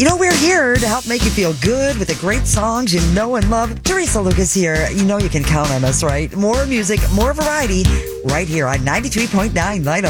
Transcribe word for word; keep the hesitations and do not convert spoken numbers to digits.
You know, we're here to help make you feel good with the great songs you know and love. Teresa Lucas here. You know you can count on us, right? More music, more variety, right here on ninety-three point nine Light